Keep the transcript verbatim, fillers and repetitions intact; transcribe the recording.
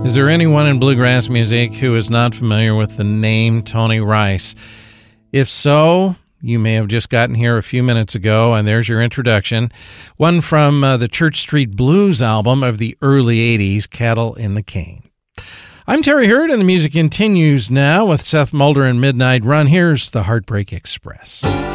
Is there anyone in bluegrass music who is not familiar with the name Tony Rice? If so, you may have just gotten here a few minutes ago, and there's your introduction. One from uh, the Church Street Blues album of the early eighties, Cattle in the Cane. I'm Terry Hurd, and the music continues now with Seth Mulder and Midnight Run. Here's the Heartbreak Express.